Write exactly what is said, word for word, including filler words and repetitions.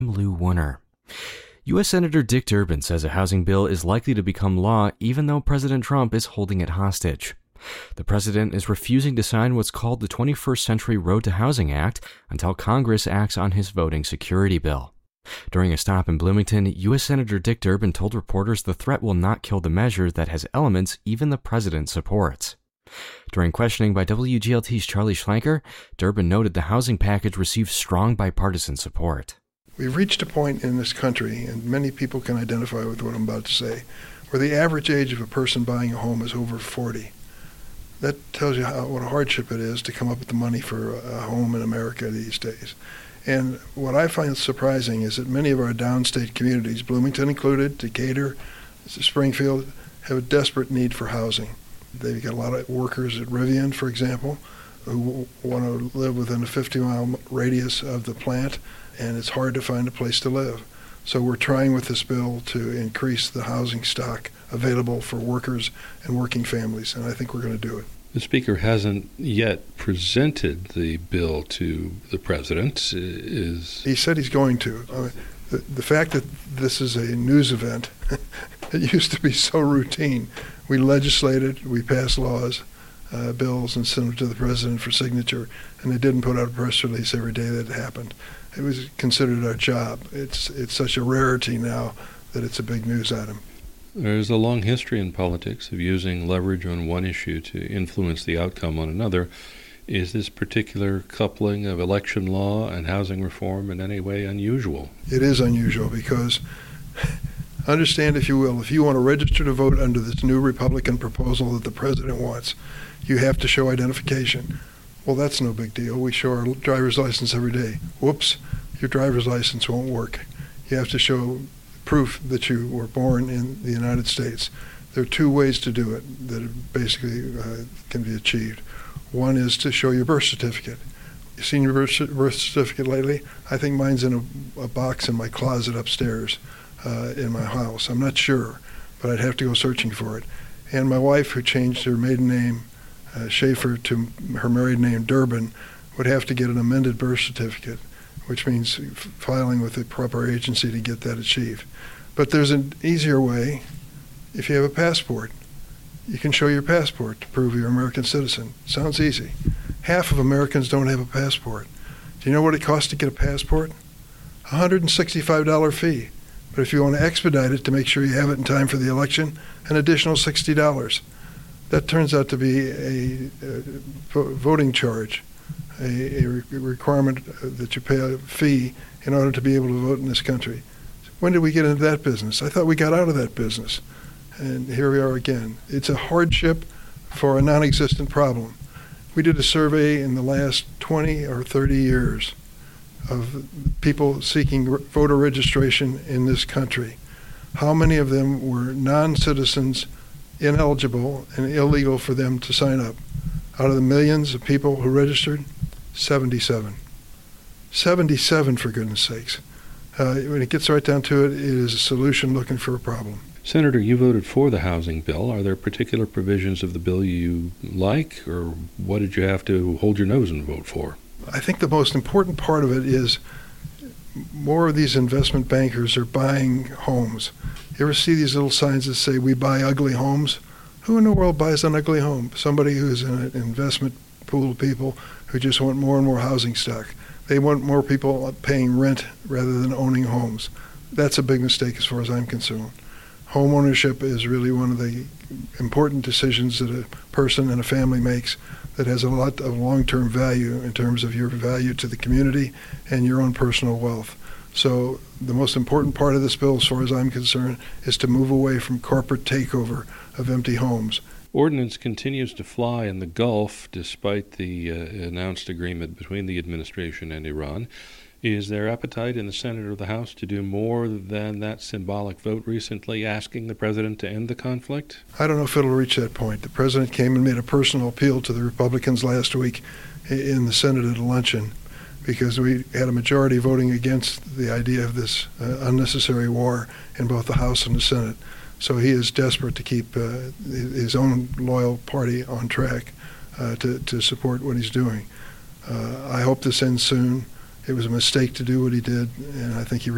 Lou Warner. U S Senator Dick Durbin says a housing bill is likely to become law even though President Trump is holding it hostage. The president is refusing to sign what's called the twenty-first Century Road to Housing Act until Congress acts on his voting security bill. During a stop in Bloomington, U S Senator Dick Durbin told reporters the threat will not kill the measure that has elements even the president supports. During questioning by W G L T's Charlie Schlenker, Durbin noted the housing package received strong bipartisan support. We've reached a point in this country, and many people can identify with what I'm about to say, where the average age of a person buying a home is over forty. That tells you how, what a hardship it is to come up with the money for a home in America these days. And what I find surprising is that many of our downstate communities, Bloomington included, Decatur, Springfield, have a desperate need for housing. They've got a lot of workers at Rivian, for example, who want to live within a fifty-mile radius of the plant, and it's hard to find a place to live. So we're trying with this bill to increase the housing stock available for workers and working families, and I think we're going to do it. The Speaker hasn't yet presented the bill to the President. Is He said he's going to. I mean, the, the fact that this is a news event, it used to be so routine. We legislated, we passed laws, uh, bills, and sent them to the President for signature, and they didn't put out a press release every day that it happened. It was considered our job. It's it's such a rarity now that it's a big news item. There's a long history in politics of using leverage on one issue to influence the outcome on another. Is this particular coupling of election law and housing reform in any way unusual? It is unusual because, understand if you will, if you want to register to vote under this new Republican proposal that the President wants, you have to show identification. Well, that's no big deal. We show our driver's license every day. Whoops, your driver's license won't work. You have to show proof that you were born in the United States. There are two ways to do it that basically uh, can be achieved. One is to show your birth certificate. You seen your birth, birth certificate lately? I think mine's in a, a box in my closet upstairs uh, in my house. I'm not sure, but I'd have to go searching for it. And my wife, who changed her maiden name Uh, Schaefer to her married name Durbin, would have to get an amended birth certificate, which means f- filing with the proper agency to get that achieved. But there's an easier way. If you have a passport, you can show your passport to prove you're an American citizen. Sounds easy. Half of Americans don't have a passport. Do you know what it costs to get a passport? A one hundred sixty-five dollars fee. But if you want to expedite it to make sure you have it in time for the election, an additional sixty dollars. That turns out to be a, a voting charge, a, a re- requirement that you pay a fee in order to be able to vote in this country. When did we get into that business? I thought we got out of that business. And here we are again. It's a hardship for a non-existent problem. We did a survey in the last twenty or thirty years of people seeking voter registration in this country. How many of them were non-citizens, ineligible and illegal for them to sign up? Out of the millions of people who registered, seventy-seven. seventy-seven, for goodness sakes. Uh, when it gets right down to it, it is a solution looking for a problem. Senator, you voted for the housing bill. Are there particular provisions of the bill you like, or what did you have to hold your nose and vote for? I think the most important part of it is more of these investment bankers are buying homes. You ever see these little signs that say, "We buy ugly homes"? Who in the world buys an ugly home? Somebody who's in an investment pool of people who just want more and more housing stock. They want more people paying rent rather than owning homes. That's a big mistake as far as I'm concerned. Home ownership is really one of the important decisions that a person and a family makes that has a lot of long-term value in terms of your value to the community and your own personal wealth. So the most important part of this bill, as far as I'm concerned, is to move away from corporate takeover of empty homes. Ordnance continues to fly in the Gulf despite the uh, announced agreement between the administration and Iran. Is there appetite in the Senate or the House to do more than that symbolic vote recently asking the President to end the conflict? I don't know if it'll reach that point. The President came and made a personal appeal to the Republicans last week in the Senate at a luncheon because we had a majority voting against the idea of this uh, unnecessary war in both the House and the Senate. So he is desperate to keep uh, his own loyal party on track uh, to, to support what he's doing. Uh, I hope this ends soon. It was a mistake to do what he did, and I think he